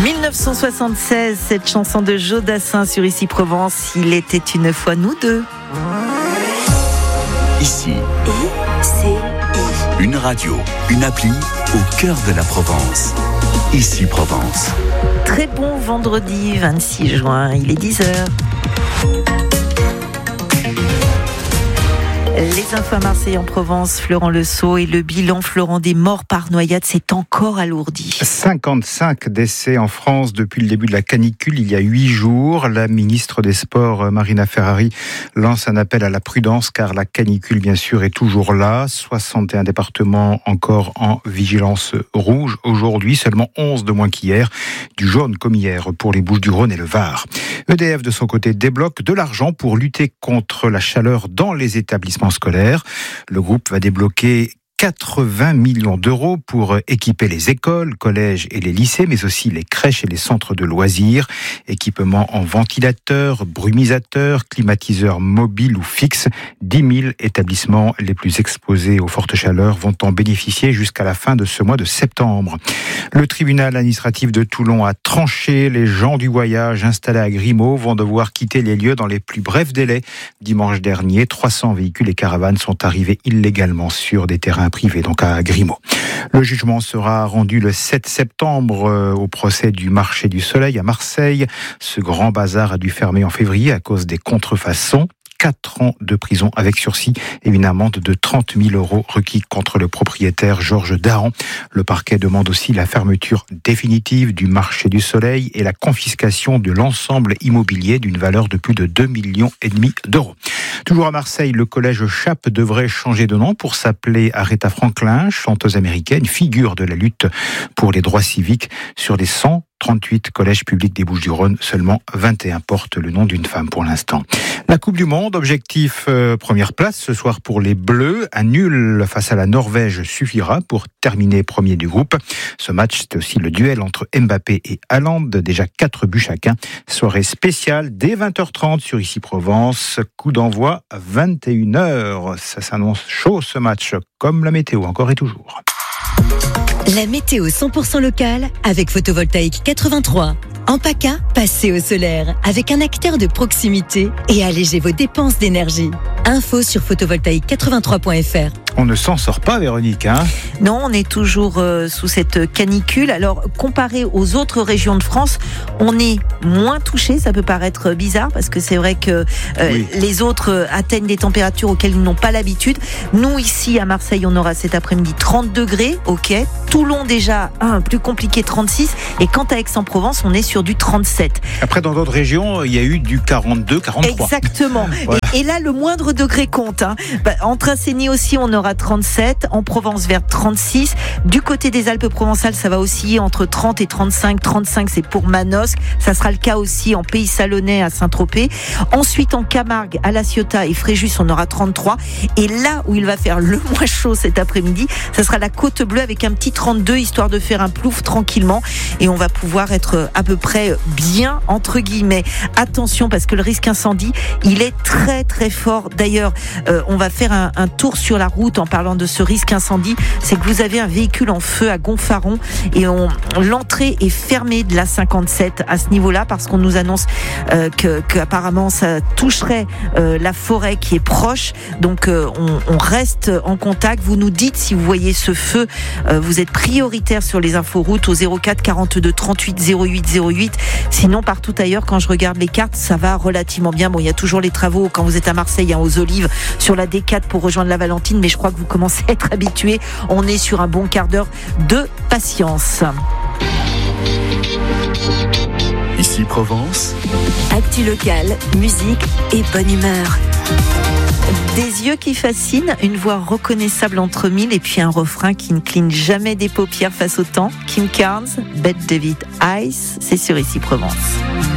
1976, cette chanson de Joe Dassin sur Ici Provence, il était une fois nous deux. Ici, une radio, une appli au cœur de la Provence. Ici Provence. Très bon vendredi 26 juin, il est 10h. Les infos à Marseille en Provence, Florent Le Sceau, et le bilan, Florent, des morts par noyade s'est encore alourdi. 55 décès en France depuis le début de la canicule il y a 8 jours. La ministre des Sports, Marina Ferrari, lance un appel à la prudence car la canicule, bien sûr, est toujours là. 61 départements encore en vigilance rouge. Aujourd'hui, seulement 11 de moins qu'hier. Du jaune comme hier pour les Bouches-du-Rhône et le Var. EDF, de son côté, débloque de l'argent pour lutter contre la chaleur dans les établissements scolaires. Le groupe va débloquer 80 millions d'euros pour équiper les écoles, collèges et les lycées, mais aussi les crèches et les centres de loisirs. Équipements en ventilateurs, brumisateurs, climatiseurs mobiles ou fixes. 10 000 établissements les plus exposés aux fortes chaleurs vont en bénéficier jusqu'à la fin de ce mois de septembre. Le tribunal administratif de Toulon a tranché. Les gens du voyage installés à Grimaud vont devoir quitter les lieux dans les plus brefs délais. Dimanche dernier, 300 véhicules et caravanes sont arrivés illégalement sur des terrains privé, donc à Grimaud. Le jugement sera rendu le 7 septembre au procès du marché du Soleil à Marseille. Ce grand bazar a dû fermer en février à cause des contrefaçons. 4 ans de prison avec sursis et une amende de 30 000 euros requis contre le propriétaire Georges Dahan. Le parquet demande aussi la fermeture définitive du marché du Soleil et la confiscation de l'ensemble immobilier d'une valeur de plus de 2,5 millions d'euros. Toujours à Marseille, le collège Chappe devrait changer de nom pour s'appeler Aretha Franklin, chanteuse américaine, figure de la lutte pour les droits civiques. Sur les 138 collèges publics des Bouches-du-Rhône, seulement 21 portent le nom d'une femme pour l'instant. La Coupe du Monde, objectif première place ce soir pour les Bleus. Un nul face à la Norvège suffira pour terminer premier du groupe. Ce match, c'est aussi le duel entre Mbappé et Haaland, déjà 4 buts chacun. Soirée spéciale dès 20h30 sur Ici Provence. Coup d'envoi à 21h. Ça s'annonce chaud ce match, comme la météo encore et toujours. La météo 100% locale avec Photovoltaïque 83. En PACA, passez au solaire avec un acteur de proximité et allégez vos dépenses d'énergie. Info sur photovoltaïque83.fr. On ne s'en sort pas, Véronique, hein ? Non, on est toujours sous cette canicule. Alors, comparé aux autres régions de France, on est moins touché. Ça peut paraître bizarre parce que c'est vrai que les autres atteignent des températures auxquelles ils n'ont pas l'habitude. Nous, ici, à Marseille, on aura cet après-midi 30 degrés, ok. Toulon, déjà, plus compliqué, 36. Et quant à Aix-en-Provence, on est sur du 37. Après, dans d'autres régions, il y a eu du 42, 43. Exactement. Voilà. Et là, le moindre degré compte. Entre Assény aussi, on aura 37. En Provence, vers 36. Du côté des Alpes-Provençales, ça va osciller entre 30 et 35. 35, c'est pour Manosque. Ça sera le cas aussi en Pays Salonnais à Saint-Tropez. Ensuite, en Camargue, à La Ciotat et Fréjus, on aura 33. Et là où il va faire le moins chaud cet après-midi, ça sera la Côte Bleue avec un petit 32, histoire de faire un plouf tranquillement. Et on va pouvoir être à peu près bien, entre guillemets. Attention, parce que le risque incendie, il est très très fort. D'ailleurs, on va faire un tour sur la route en parlant de ce risque incendie. C'est que vous avez un véhicule en feu à Gonfaron et l'entrée est fermée de la 57 à ce niveau-là parce qu'on nous annonce qu'apparemment ça toucherait la forêt qui est proche. Donc on reste en contact. Vous nous dites si vous voyez ce feu. Vous êtes prioritaire sur les inforoutes au 04 42 38 08 08. Sinon, partout ailleurs, quand je regarde les cartes, ça va relativement bien. Bon, il y a toujours les travaux quand vous êtes à Marseille, aux Olives, sur la D4 pour rejoindre la Valentine, mais je crois que vous commencez à être habitués. On est sur un bon quart d'heure de patience. Ici Provence. Actu locale, musique et bonne humeur. Des yeux qui fascinent, une voix reconnaissable entre mille et puis un refrain qui ne cligne jamais des paupières face au temps. Kim Carnes, Bet David Ice, c'est sur Ici Provence.